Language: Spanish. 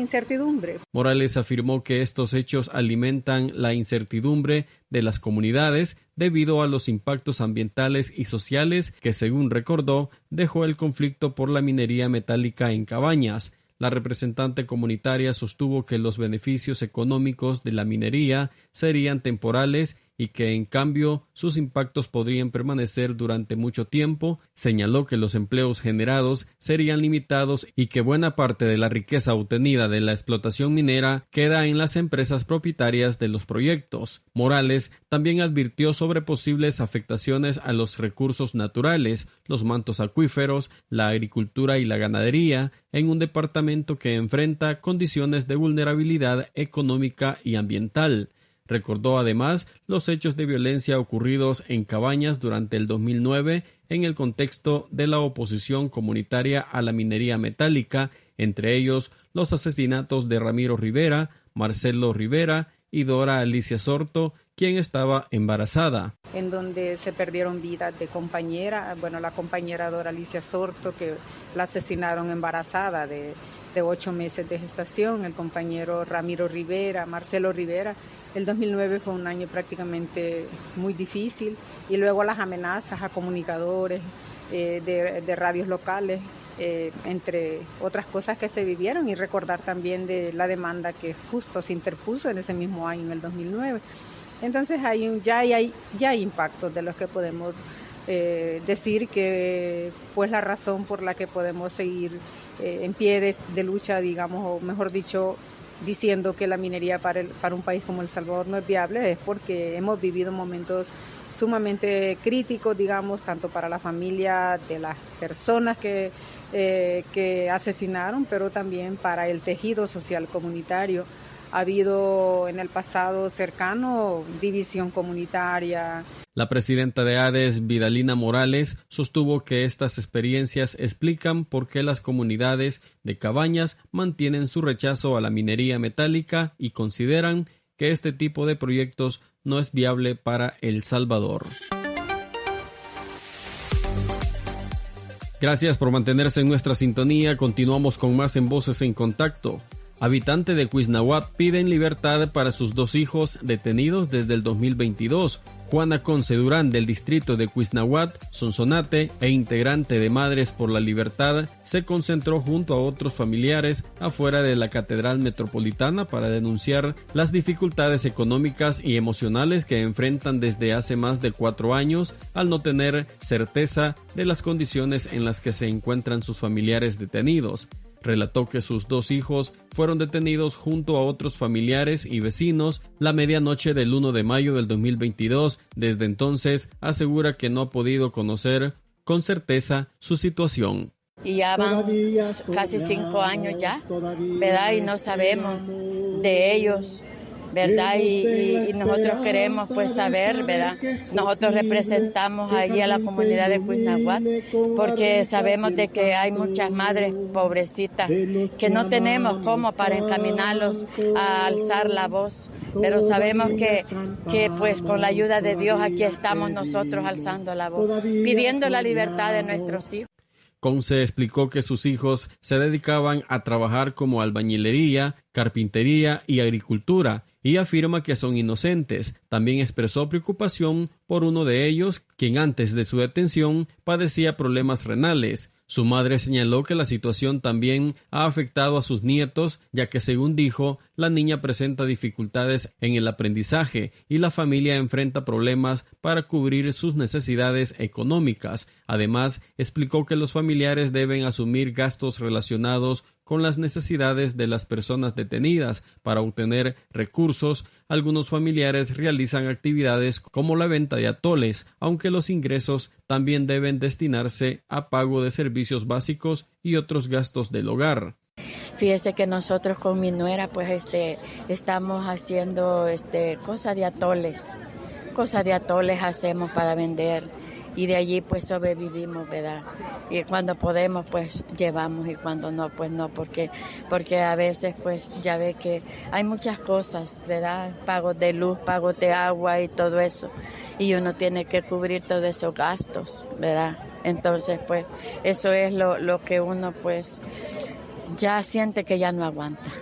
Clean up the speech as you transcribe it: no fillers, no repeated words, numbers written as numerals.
incertidumbre. Morales afirmó que estos hechos alimentan la incertidumbre de las comunidades debido a los impactos ambientales y sociales que, según recordó, dejó el conflicto por la minería metálica en Cabañas. La representante comunitaria sostuvo que los beneficios económicos de la minería serían temporales y que, en cambio, sus impactos podrían permanecer durante mucho tiempo. Señaló que los empleos generados serían limitados y que buena parte de la riqueza obtenida de la explotación minera queda en las empresas propietarias de los proyectos. Morales también advirtió sobre posibles afectaciones a los recursos naturales, los mantos acuíferos, la agricultura y la ganadería, en un departamento que enfrenta condiciones de vulnerabilidad económica y ambiental. Recordó además los hechos de violencia ocurridos en Cabañas durante el 2009 en el contexto de la oposición comunitaria a la minería metálica, entre ellos los asesinatos de Ramiro Rivera, Marcelo Rivera y Dora Alicia Sorto, quien estaba embarazada. En donde se perdieron vidas de compañera, la compañera Dora Alicia Sorto, que la asesinaron embarazada de 8 meses de gestación, el compañero Ramiro Rivera, Marcelo Rivera. El 2009 fue un año prácticamente muy difícil, y luego las amenazas a comunicadores de radios locales, entre otras cosas que se vivieron, y recordar también de la demanda que justo se interpuso en ese mismo año, en el 2009. Entonces ya hay impactos de los que podemos decir que pues la razón por la que podemos seguir en pie de lucha, digamos, o mejor dicho, diciendo que la minería para un país como El Salvador no es viable, es porque hemos vivido momentos sumamente críticos, digamos, tanto para la familia de las personas que asesinaron, pero también para el tejido social comunitario. Ha habido en el pasado cercano división comunitaria. La presidenta de ADES, Vidalina Morales, sostuvo que estas experiencias explican por qué las comunidades de Cabañas mantienen su rechazo a la minería metálica y consideran que este tipo de proyectos no es viable para El Salvador. Gracias por mantenerse en nuestra sintonía. Continuamos con más en Voces en Contacto. Habitante de Cuisnahuat piden libertad para sus 2 hijos detenidos desde el 2022. Juana Conce Durán, del distrito de Cuisnahuat, Sonsonate, e integrante de Madres por la Libertad, se concentró junto a otros familiares afuera de la Catedral Metropolitana para denunciar las dificultades económicas y emocionales que enfrentan desde hace más de 4 años al no tener certeza de las condiciones en las que se encuentran sus familiares detenidos. Relató que sus 2 hijos fueron detenidos junto a otros familiares y vecinos la medianoche del 1 de mayo del 2022. Desde entonces asegura que no ha podido conocer con certeza su situación. Y ya van casi 5 años ya, ¿verdad? Y no sabemos de ellos, ¿verdad? Y nosotros queremos pues saber, ¿verdad? Nosotros representamos allí a la comunidad de Cuisnahuat porque sabemos de que hay muchas madres pobrecitas que no tenemos cómo para encaminarlos a alzar la voz, pero sabemos que pues con la ayuda de Dios aquí estamos nosotros alzando la voz, pidiendo la libertad de nuestros hijos. Conce explicó que sus hijos se dedicaban a trabajar como albañilería, carpintería y agricultura, y afirma que son inocentes. También expresó preocupación por uno de ellos, quien antes de su detención padecía problemas renales. Su madre señaló que la situación también ha afectado a sus nietos, ya que, según dijo, la niña presenta dificultades en el aprendizaje y la familia enfrenta problemas para cubrir sus necesidades económicas. Además, explicó que los familiares deben asumir gastos relacionados con las necesidades de las personas detenidas para obtener recursos. Algunos familiares realizan actividades como la venta de atoles, aunque los ingresos también deben destinarse a pago de servicios básicos y otros gastos del hogar. Fíjese que nosotros con mi nuera pues estamos haciendo cosas de atoles hacemos para vender. Y de allí pues sobrevivimos, ¿verdad? Y cuando podemos pues llevamos y cuando no pues no, porque a veces pues ya ve que hay muchas cosas, ¿verdad? Pagos de luz, pagos de agua y todo eso, y uno tiene que cubrir todos esos gastos, ¿verdad? Entonces pues eso es lo que uno pues ya siente que ya no aguanta.